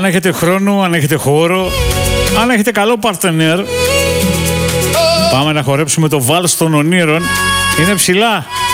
έχετε χρόνο, αν έχετε χώρο, αν έχετε καλό παρτενέρ, πάμε να χορέψουμε το βάλς των ονείρων. Είναι ψηλά.